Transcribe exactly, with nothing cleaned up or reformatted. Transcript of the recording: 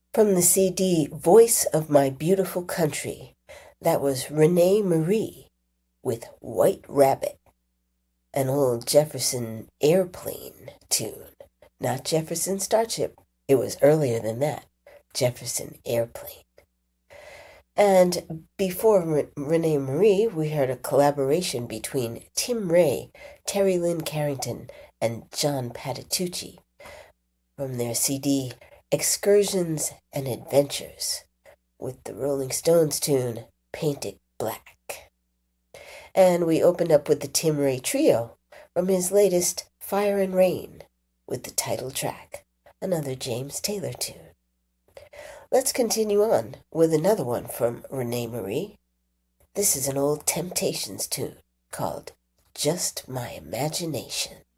From the C D Voice of My Beautiful Country, that was Renee Marie with White Rabbit, an old Jefferson Airplane tune. Not Jefferson Starship, it was earlier than that, Jefferson Airplane. And before Re- Renee Marie, we heard a collaboration between Tim Ray, Terry Lynn Carrington, and John Patitucci from their C D Excursions and Adventures with the Rolling Stones tune Paint It Black. And we opened up with the Tim Ray Trio from his latest Fire and Rain with the title track, another James Taylor tune. Let's continue on with another one from Renee Marie. This is an old Temptations tune called Just My Imagination.